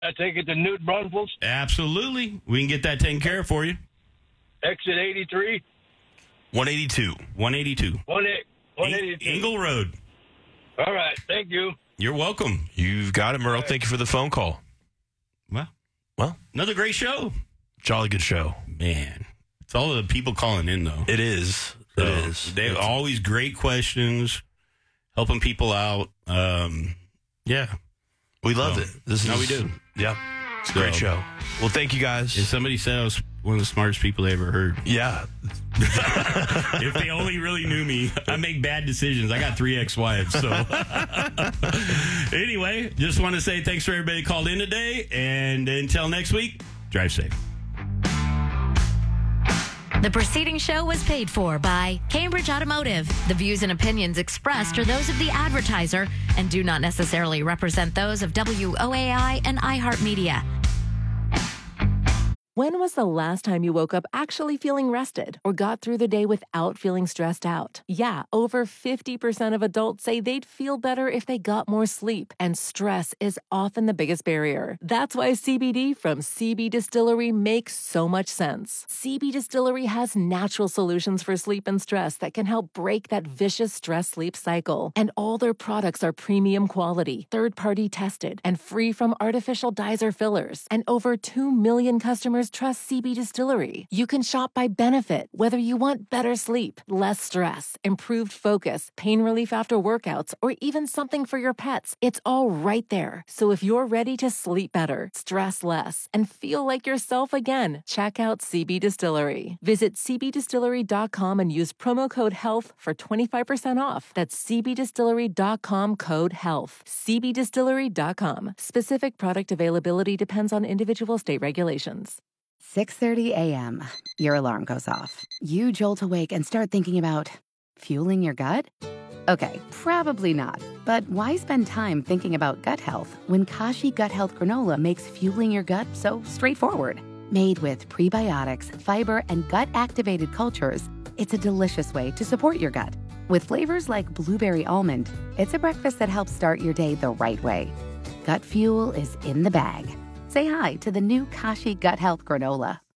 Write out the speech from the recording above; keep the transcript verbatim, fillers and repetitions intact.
I take it to Newt Braunfels, Absolutely. We can get that taken care of for you. exit eighty-three, one eighty-two. one eighty-two. one eighty-two. Ingle Road. All right, thank you. You're welcome. You've got it, Merle. Thank you for the phone call. Well, Well, another great show. jolly good show. Man, it's all the people calling in, though. It is. It So, is. They have It's- always great questions, helping people out. Um, yeah. We love So, it. This no, is, we do. Yeah. It's a great So- show. Well, thank you guys. If somebody said I was one of the smartest people they ever heard. Yeah. If they only really knew me, I make bad decisions. I got three ex-wives, so. Anyway, just want to say thanks for everybody that called in today, and until next week, drive safe. The preceding show was paid for by Cambridge Automotive. The views and opinions expressed are those of the advertiser and do not necessarily represent those of W O A I and iHeartMedia. When was the last time you woke up actually feeling rested or got through the day without feeling stressed out? Yeah, over fifty percent of adults say they'd feel better if they got more sleep, and stress is often the biggest barrier. That's why C B D from C B Distillery makes so much sense. C B Distillery has natural solutions for sleep and stress that can help break that vicious stress-sleep cycle. And all their products are premium quality, third-party tested, and free from artificial dyes or fillers. And over two million customers trust C B Distillery. You can shop by benefit, whether you want better sleep, less stress, improved focus, pain relief after workouts, or even something for your pets. It's all right there. So if you're ready to sleep better, stress less, and feel like yourself again, check out C B Distillery. Visit c b distillery dot com and use promo code HEALTH for twenty-five percent off. That's c b distillery dot com code HEALTH. c b distillery dot com. Specific product availability depends on individual state regulations. six thirty a.m. Your alarm goes off. You jolt awake and start thinking about fueling your gut? Okay, probably not. But why spend time thinking about gut health when Kashi Gut Health Granola makes fueling your gut so straightforward? Made with prebiotics, fiber, and gut-activated cultures, it's a delicious way to support your gut. With flavors like blueberry almond, it's a breakfast that helps start your day the right way. Gut fuel is in the bag. Say hi to the new Kashi Gut Health Granola.